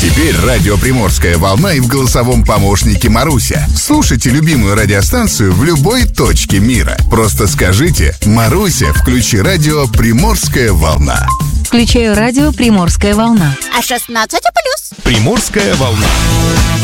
Теперь радио «Приморская волна» и в голосовом помощнике Маруся. Слушайте любимую радиостанцию в любой точке мира. Просто скажите: «Маруся, включи радио «Приморская волна». Включаю радио «Приморская волна». А 16+. «Приморская волна».